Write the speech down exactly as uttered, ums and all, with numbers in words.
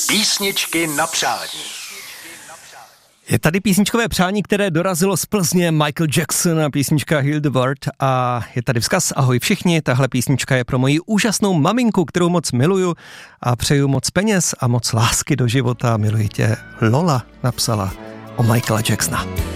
Písničky na přání. Je tady písničkové přání, které dorazilo z Plzně, Michael Jackson a písnička Heal the World, a je tady vzkaz: ahoj všichni, tahle písnička je pro moji úžasnou maminku, kterou moc miluju a přeju moc peněz a moc lásky do života. Miluji tě, Lola napsala o Michaela Jacksona.